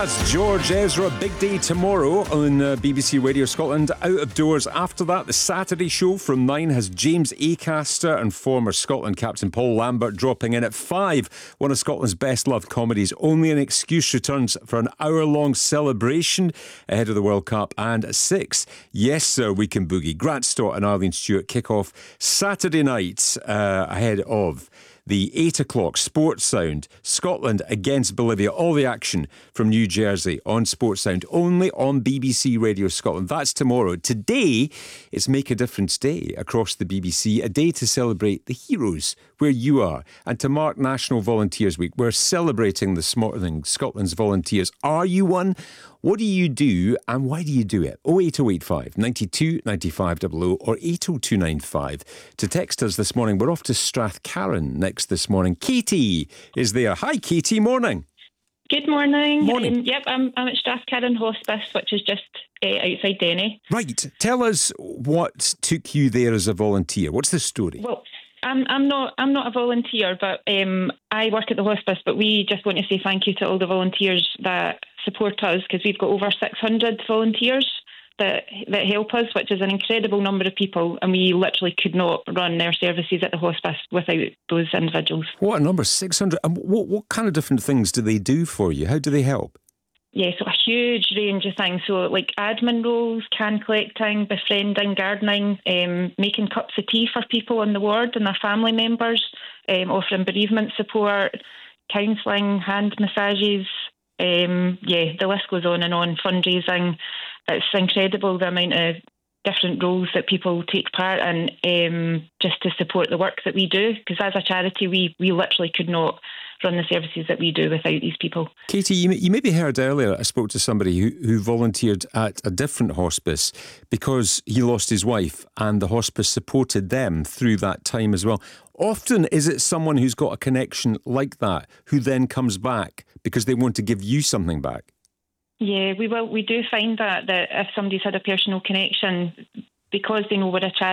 That's George Ezra. Big day tomorrow on BBC Radio Scotland. Out of doors after that, the Saturday show from 9 has James Acaster and former Scotland captain Paul Lambert dropping in at 5. One of Scotland's best loved comedies. Only an Excuse returns for an hour-long celebration ahead of the World Cup. And at 6, Yes Sir, We Can Boogie. Grant Stott and Arlene Stewart kick off Saturday night ahead of the 8 o'clock Sports Sound, Scotland against Bolivia. All the action from New Jersey on Sports Sound, only on BBC Radio Scotland. That's tomorrow. Today, it's Make a Difference Day across the BBC, a day to celebrate the heroes where you are. And to mark National Volunteers Week, we're celebrating this morning Scotland's volunteers. Are you one? What do you do and why do you do it? 08085 92 95 00 or 80295. To text us this morning, we're off to Strathcarron next this morning. Katie is there. Hi Katie, morning. Good morning. Morning. Yep, I'm at Strathcarron Hospice, which is just outside Denny. Right, tell us what took you there as a volunteer. What's the story? Well, I'm not a volunteer, but I work at the hospice. But we just want to say thank you to all the volunteers that support us, because we've got over 600 volunteers that help us, which is an incredible number of people, and we literally could not run our services at the hospice without those individuals. What a number, 600. And what kind of different things do they do for you? How do they help? Yeah, so a huge range of things. So like admin roles, can collecting, befriending, gardening, making cups of tea for people on the ward and their family members, offering bereavement support, counselling, hand massages. The list goes on and on. Fundraising. It's incredible the amount of different roles that people take part in, just to support the work that we do. Because as a charity, we literally could not run the services that we do without these people. Katie, you maybe heard earlier, I spoke to somebody who volunteered at a different hospice because he lost his wife and the hospice supported them through that time as well. Often is it someone who's got a connection like that who then comes back because they want to give you something back? Yeah, we do find that if somebody's had a personal connection, because they know we're a charity,